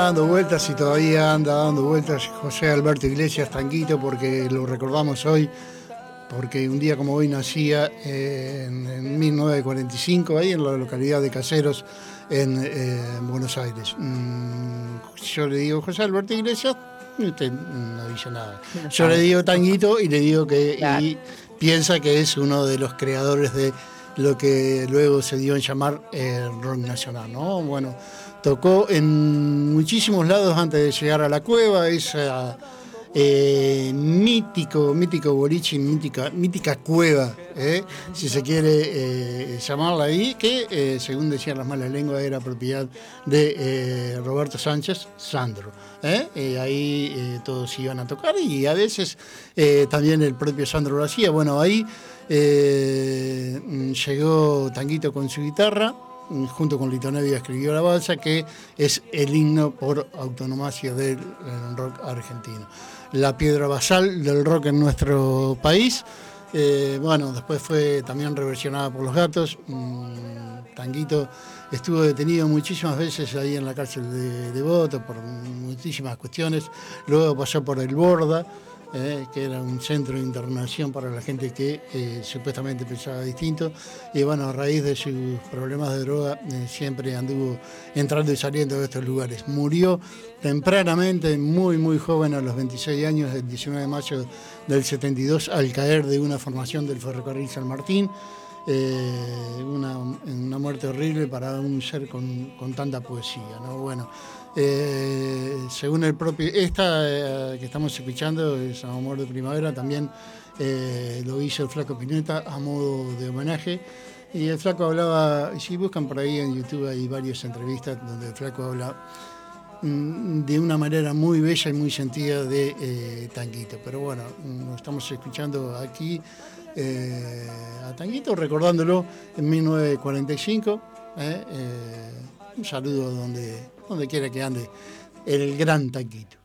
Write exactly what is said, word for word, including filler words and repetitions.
Dando vueltas y todavía anda dando vueltas José Alberto Iglesias, Tanguito, porque lo recordamos hoy, porque un día como hoy nacía eh, en, en mil novecientos cuarenta y cinco, ahí en la localidad de Caseros, en, eh, en Buenos Aires. Mm, yo le digo José Alberto Iglesias y usted no dice nada. No yo sabe. le digo Tanguito y le digo que Claro. y piensa que es uno de los creadores de lo que luego se dio en llamar el rock nacional, ¿no? Bueno, tocó en muchísimos lados antes de llegar a la cueva, esa eh, mítico, mítico boliche, mítica, mítica cueva, ¿eh? si se quiere eh, llamarla ahí, que eh, según decían las malas lenguas era propiedad de eh, Roberto Sánchez, Sandro. ¿eh? Eh, ahí eh, todos iban a tocar y a veces eh, también el propio Sandro lo hacía. Bueno, ahí eh, llegó Tanguito con su guitarra, junto con Lito Nebbia escribió La Balsa, que es el himno por autonomacia del rock argentino. La piedra basal del rock en nuestro país. Eh, bueno, después fue también reversionada por Los Gatos. Mm, Tanguito estuvo detenido muchísimas veces ahí en la cárcel de Devoto por muchísimas cuestiones. Luego pasó por el Borda, Eh, que era un centro de internación para la gente que eh, supuestamente pensaba distinto, y bueno, a raíz de sus problemas de droga eh, siempre anduvo entrando y saliendo de estos lugares. Murió tempranamente, muy muy joven, a los veintiséis años, el diecinueve de mayo del setenta y dos, al caer de una formación del ferrocarril San Martín. Eh, una, una muerte horrible para un ser con, con tanta poesía, ¿no? Bueno, eh, según el propio, esta eh, que estamos escuchando es Amor de Primavera, también eh, lo hizo el Flaco Spinetta a modo de homenaje, y el Flaco hablaba, si buscan por ahí en YouTube hay varias entrevistas donde el Flaco habla mm, de una manera muy bella y muy sentida de eh, Tanguito. Pero bueno, lo estamos escuchando aquí eh, a Tanguito, recordándolo en mil novecientos cuarenta y cinco. Eh, eh, un saludo donde, donde quiera que ande el gran Tanguito.